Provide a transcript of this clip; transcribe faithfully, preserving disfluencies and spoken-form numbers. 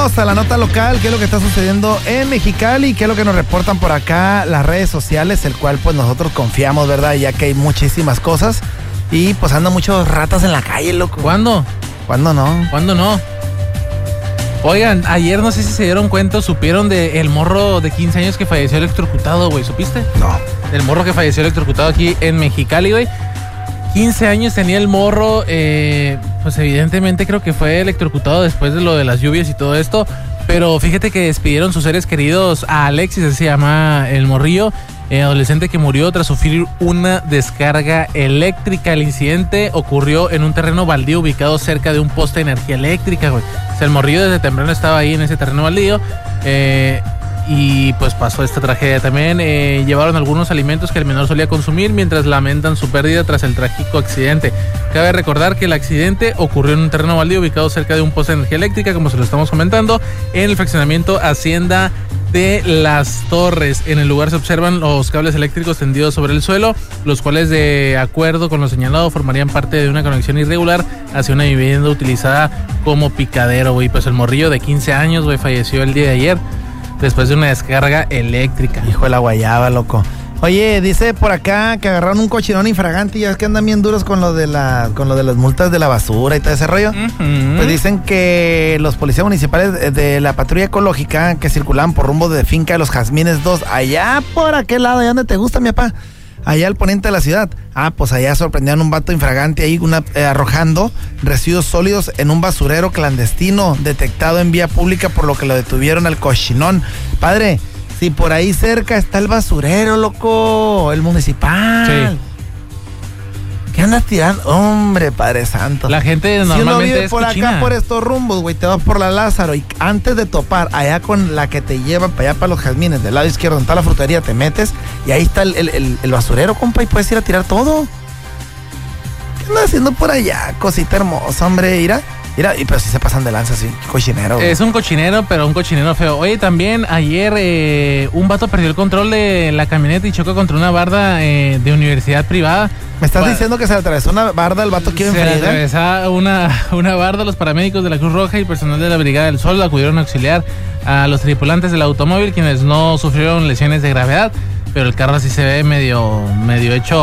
Vámonos a la nota local, qué es lo que está sucediendo en Mexicali, qué es lo que nos reportan por acá las redes sociales, el cual pues nosotros confiamos, ¿verdad? Ya que hay muchísimas cosas y pues andan muchos ratas en la calle, loco. ¿Cuándo? ¿Cuándo no? ¿Cuándo no? Oigan, ayer no sé si se dieron cuenta, supieron de el morro de quince años que falleció electrocutado, güey, ¿supiste? No. El morro que falleció electrocutado aquí en Mexicali, güey. quince años tenía el morro, eh, pues evidentemente creo que fue electrocutado después de lo de las lluvias y todo esto, pero fíjate que despidieron sus seres queridos a Alexis, así se llama el morrillo, eh, adolescente que murió tras sufrir una descarga eléctrica. El incidente ocurrió en un terreno baldío ubicado cerca de un poste de energía eléctrica, güey. O sea, el morrillo desde temprano estaba ahí en ese terreno baldío, eh... y pues pasó esta tragedia también. Eh, llevaron algunos alimentos que el menor solía consumir mientras lamentan su pérdida tras el trágico accidente. Cabe recordar que el accidente ocurrió en un terreno baldío ubicado cerca de un poste de energía eléctrica, como se lo estamos comentando, en el fraccionamiento Hacienda de Las Torres. En el lugar se observan los cables eléctricos tendidos sobre el suelo, los cuales, de acuerdo con lo señalado, formarían parte de una conexión irregular hacia una vivienda utilizada como picadero, güey. Pues el morrillo de quince años, güey, falleció el día de ayer después de una descarga eléctrica. Hijo de la guayaba, loco. Oye, dice por acá que agarraron un cochinón infragante y ya es que andan bien duros con lo de la, con lo de las multas de la basura y todo ese rollo. Uh-huh. Pues dicen que los policías municipales de la patrulla ecológica que circulaban por rumbo de Finca de los Jazmines dos, allá por aquel lado, allá donde te gusta, mi papá, allá al poniente de la ciudad. Ah, pues allá sorprendieron un vato infragante ahí una, eh, arrojando residuos sólidos en un basurero clandestino detectado en vía pública, por lo que lo detuvieron al cochinón. Padre, si por ahí cerca está el basurero, loco, el municipal. Sí. ¿Qué andas tirando? Hombre, Padre Santo. La gente normalmente si uno vive es por cochina. Acá, por estos rumbos, güey, te vas por la Lázaro y antes de topar allá con la que te lleva para allá para los Jazmines, del lado izquierdo, donde está la frutería, te metes y ahí está el, el, el, el basurero, compa, y puedes ir a tirar todo. ¿Qué andas haciendo por allá? Cosita hermosa, hombre, mira. Mira, y pero si se pasan de lanza, sí, cochinero. Güey. Es un cochinero, pero un cochinero feo. Oye, también ayer eh, un vato perdió el control de la camioneta y chocó contra una barda eh, de universidad privada. ¿Me estás bueno, diciendo que se le atravesó una barda al vato que iba en Se le atravesó una, una barda. Los paramédicos de la Cruz Roja y personal de la Brigada del Sol acudieron a auxiliar a los tripulantes del automóvil, quienes no sufrieron lesiones de gravedad, pero el carro sí se ve medio, medio hecho